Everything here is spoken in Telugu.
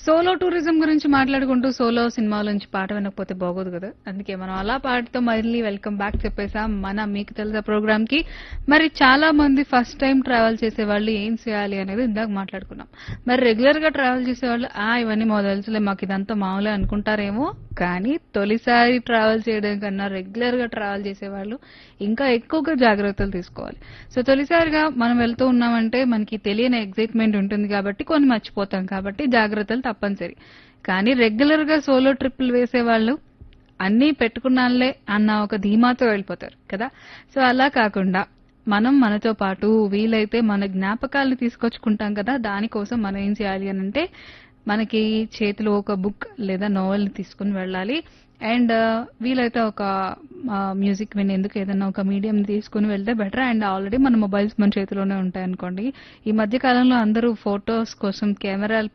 సోలో టూరిజం గురించి మాట్లాడుకుంటూ సోలో సినిమాల నుంచి పాట వినకపోతే బాగోదు కదా. అందుకే మనం అలా పాటతో మళ్ళీ వెల్కమ్ బ్యాక్ చెప్పేసాం మన మీకు తెలుసా ప్రోగ్రామ్ కి. మరి చాలా మంది ఫస్ట్ టైం ట్రావెల్ చేసే వాళ్ళు ఏం చేయాలి అనేది ఇందాక మాట్లాడుకున్నాం. మరి రెగ్యులర్ గా ట్రావెల్ చేసే వాళ్ళు ఇవన్నీ మాకు తెలుసులే, మాకు ఇదంతా మామూలే అనుకుంటారేమో. కానీ తొలిసారి ట్రావెల్ చేయడం కన్నా రెగ్యులర్ గా ట్రావెల్ చేసేవాళ్ళు ఇంకా ఎక్కువగా జాగ్రత్తలు తీసుకోవాలి. సో తొలిసారిగా మనం వెళ్తూ ఉన్నామంటే మనకి తెలియని ఎగ్జైట్మెంట్ ఉంటుంది కాబట్టి కొన్ని మర్చిపోతాం కాబట్టి జాగ్రత్తలు తప్పనిసరి. కానీ రెగ్యులర్ గా సోలో ట్రిప్పులు వేసేవాళ్ళు అన్నీ పెట్టుకున్నానులే అన్న ఒక ధీమాతో వెళ్ళిపోతారు కదా. సో అలా కాకుండా మనం మనతో పాటు వీలైతే మన జ్ఞాపకాలను తీసుకొచ్చుకుంటాం కదా. దానికోసం మనం ఏం చేయాలి అని అంటే మనకి చేతిలో ఒక బుక్ లేదా నోవెల్ తీసుకుని వెళ్ళాలి. అండ్ వీలైతే ఒక మ్యూజిక్ వినేందుకు ఏదైనా ఒక మీడియం తీసుకుని వెళ్తే బెటర్. అండ్ ఆల్రెడీ మన మొబైల్స్ మన చేతిలోనే ఉంటాయి అనుకోండి. ఈ మధ్య కాలంలో అందరూ ఫొటోస్ కోసం కెమెరాలు